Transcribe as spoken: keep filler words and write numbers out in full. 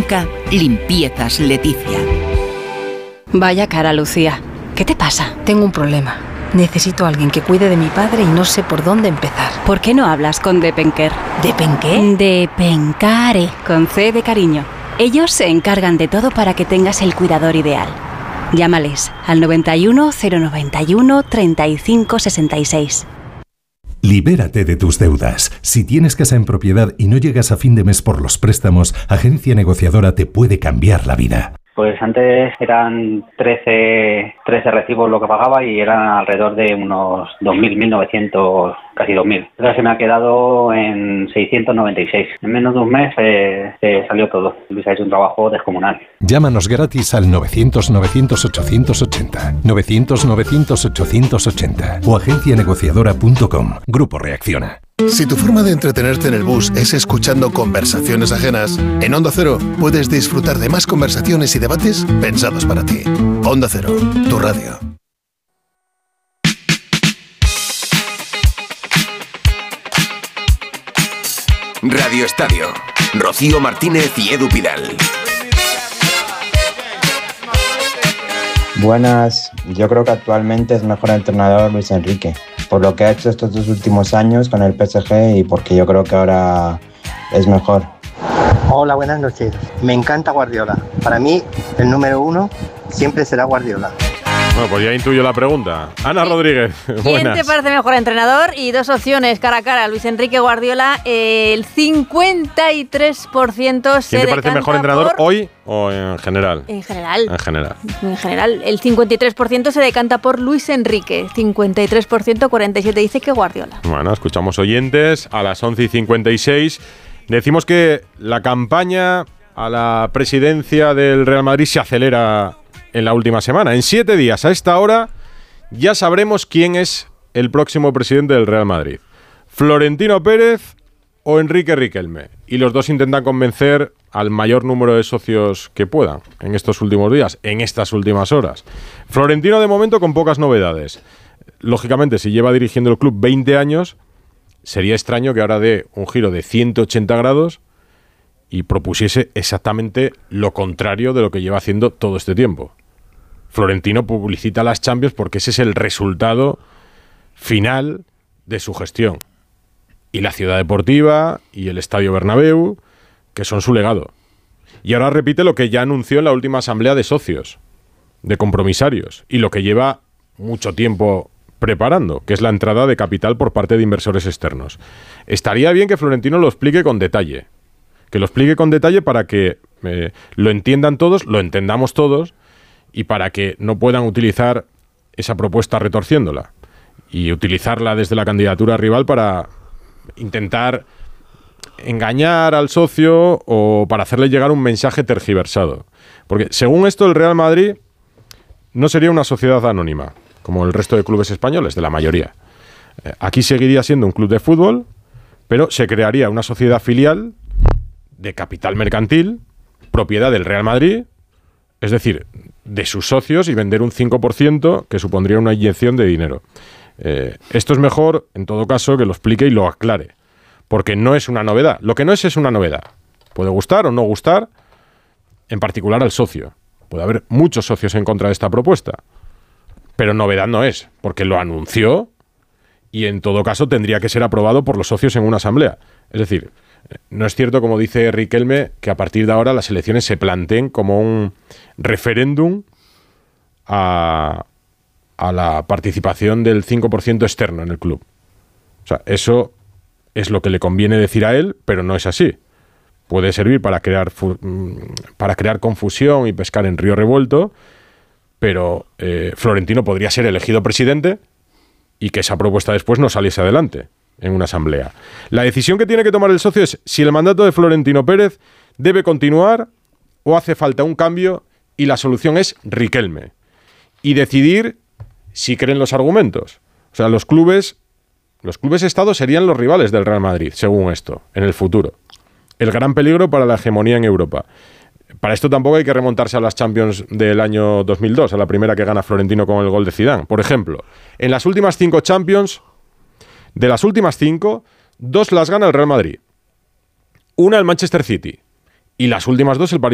nunca, Limpiezas Leticia. Vaya cara, Lucía. ¿Qué te pasa? Tengo un problema. Necesito a alguien que cuide de mi padre y no sé por dónde empezar. ¿Por qué no hablas con Depenker? ¿Depenqué? Depencare, con C de cariño. Ellos se encargan de todo para que tengas el cuidador ideal. Llámales al noventa y uno, cero noventa y uno, treinta y cinco sesenta y seis. Libérate de tus deudas. Si tienes casa en propiedad y no llegas a fin de mes por los préstamos, Agencia Negociadora te puede cambiar la vida. Pues antes eran trece, trece recibos lo que pagaba y eran alrededor de unos dos mil, mil novecientos, casi dos mil. Ahora se me ha quedado en seiscientos noventa y seis. En menos de un mes eh, se salió todo. Luis ha hecho un trabajo descomunal. Llámanos gratis al novecientos, novecientos, ochocientos ochenta, novecientos, novecientos, ochocientos ochenta o agencia negociadora punto com. Grupo Reacciona. Si tu forma de entretenerte en el bus es escuchando conversaciones ajenas, en Onda Cero puedes disfrutar de más conversaciones y debates pensados para ti. Onda Cero, tu radio. Radio Estadio. Rocío Martínez y Edu Pidal. Buenas, yo creo que actualmente es mejor entrenador Luis Enrique, por lo que ha hecho estos dos últimos años con el P S G y porque yo creo que ahora es mejor. Hola, buenas noches. Me encanta Guardiola. Para mí, el número uno siempre será Guardiola. Bueno, pues ya intuyo la pregunta. Ana Rodríguez, ¿Quién buenas. te parece mejor entrenador? Y dos opciones cara a cara, Luis Enrique, Guardiola. Eh, el cincuenta y tres por ciento se ¿Quién te parece mejor entrenador por... hoy o en general? En general. En general. En general, el cincuenta y tres por ciento se decanta por Luis Enrique. cincuenta y tres por ciento, cuarenta y siete por ciento dice que Guardiola. Bueno, escuchamos oyentes a las once y cincuenta y seis. Decimos que la campaña a la presidencia del Real Madrid se acelera en la última semana. En siete días, a esta hora, ya sabremos quién es el próximo presidente del Real Madrid. Florentino Pérez o Enrique Riquelme. Y los dos intentan convencer al mayor número de socios que puedan en estos últimos días, en estas últimas horas. Florentino, de momento, con pocas novedades. Lógicamente, si lleva dirigiendo el club veinte años, sería extraño que ahora dé un giro de ciento ochenta grados y propusiese exactamente lo contrario de lo que lleva haciendo todo este tiempo. Florentino publicita las Champions porque ese es el resultado final de su gestión. Y la Ciudad Deportiva y el Estadio Bernabéu, que son su legado. Y ahora repite lo que ya anunció en la última asamblea de socios, de compromisarios, y lo que lleva mucho tiempo preparando, que es la entrada de capital por parte de inversores externos. Estaría bien que Florentino lo explique con detalle, que lo explique con detalle para que eh, lo entiendan todos, lo entendamos todos, y para que no puedan utilizar esa propuesta retorciéndola y utilizarla desde la candidatura rival para intentar engañar al socio o para hacerle llegar un mensaje tergiversado. Porque según esto, el Real Madrid no sería una sociedad anónima, como el resto de clubes españoles, de la mayoría. Eh, aquí seguiría siendo un club de fútbol, pero se crearía una sociedad filial de capital mercantil, propiedad del Real Madrid, es decir, de sus socios, y vender un cinco por ciento, que supondría una inyección de dinero. Eh, esto es mejor, en todo caso, que lo explique y lo aclare, porque no es una novedad. Lo que no es es una novedad. Puede gustar o no gustar, en particular al socio. Puede haber muchos socios en contra de esta propuesta, pero novedad no es, porque lo anunció y en todo caso tendría que ser aprobado por los socios en una asamblea. Es decir, no es cierto, como dice Riquelme, que a partir de ahora las elecciones se planteen como un referéndum a, a la participación del cinco por ciento externo en el club. O sea, eso es lo que le conviene decir a él, pero no es así. Puede servir para crear, para crear confusión y pescar en río revuelto, pero eh, Florentino podría ser elegido presidente y que esa propuesta después no saliese adelante en una asamblea. La decisión que tiene que tomar el socio es si el mandato de Florentino Pérez debe continuar o hace falta un cambio, y la solución es Riquelme. Y decidir si creen los argumentos. O sea, los clubes, los clubes Estado serían los rivales del Real Madrid, según esto, en el futuro. El gran peligro para la hegemonía en Europa. Para esto tampoco hay que remontarse a las Champions del año dos mil dos, a la primera que gana Florentino con el gol de Zidane. Por ejemplo, en las últimas cinco Champions, de las últimas cinco, dos las gana el Real Madrid. Una el Manchester City. Y las últimas dos el Paris